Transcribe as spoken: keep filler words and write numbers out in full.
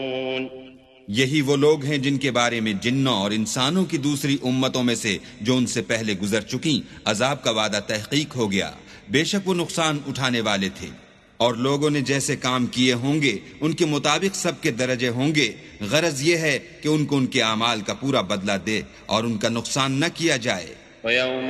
यही वो लोग हैं जिनके बारे में जिन्नों और इंसानों की दूसरी उम्मतों में से जो उनसे पहले गुजर चुकी अजाब का वादा तहकीक हो गया। बेशक वो नुकसान उठाने वाले थे, और लोगों ने जैसे काम किए होंगे उनके मुताबिक सबके दर्जे होंगे। गरज ये है कि उनको उनके अमाल का पूरा बदला दे और उनका नुकसान न किया जाए।